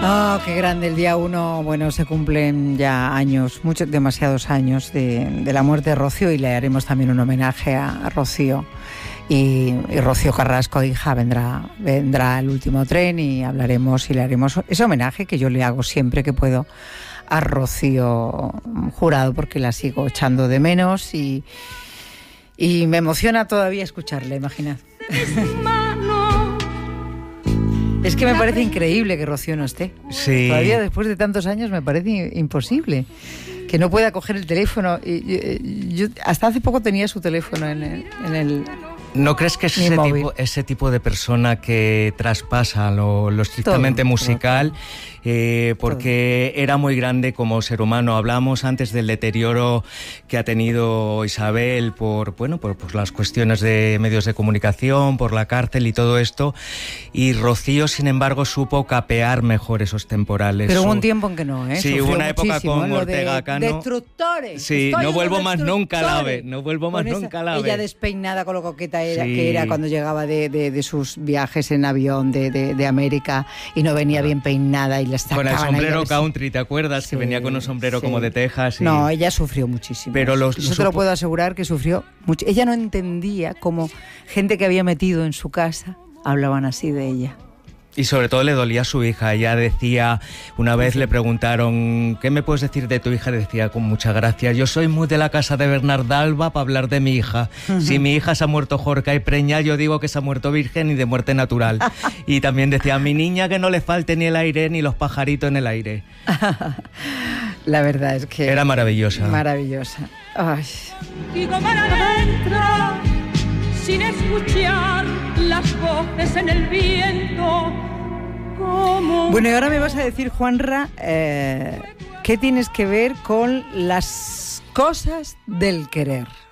Oh, qué grande, el día 1, bueno, se cumplen ya años, demasiados años de la muerte de Rocío, y le haremos también un homenaje a Rocío. Y Rocío Carrasco, hija, vendrá el último tren y hablaremos y le haremos ese homenaje que yo le hago siempre que puedo a Rocío Jurado, porque la sigo echando de menos y me emociona todavía escucharla, imaginad. Es que me parece increíble que Rocío no esté. Sí. Todavía después de tantos años me parece imposible que no pueda coger el teléfono. Yo hasta hace poco tenía su teléfono en el ¿No crees que es ese tipo de persona que traspasa lo estrictamente musical? Porque era muy grande como ser humano. Hablamos antes del deterioro que ha tenido Isabel por las cuestiones de medios de comunicación, por la cárcel y todo esto. Y Rocío, sin embargo, supo capear mejor esos temporales. Pero hubo un tiempo en que no, ¿eh? Sí, hubo una época con Ortega Cano. ¡Destructores! Sí, no vuelvo más nunca al AVE. No vuelvo más nunca al AVE. Ella despeinada con lo coqueta que era cuando llegaba de sus viajes en avión de América y no venía bien peinada y la sacaban. Con el sombrero country, ¿te acuerdas? Sí, que venía con un sombrero como de Texas. No, ella sufrió muchísimo. Pero yo te lo puedo asegurar que sufrió mucho. Ella no entendía cómo gente que había metido en su casa hablaban así de ella. Y sobre todo le dolía a su hija. Ella decía, una vez le preguntaron, ¿qué me puedes decir de tu hija? Decía con mucha gracia, yo soy muy de la casa de Bernardalba para hablar de mi hija. Si mi hija se ha muerto jorca y preña, yo digo que se ha muerto virgen y de muerte natural. Y también decía, a mi niña que no le falte ni el aire ni los pajaritos en el aire. La verdad es que... Era maravillosa. Maravillosa. Ay. Digo para adentro, sin escuchar las voces en el viento. Bueno, y ahora me vas a decir, Juanra, ¿qué tienes que ver con las cosas del querer?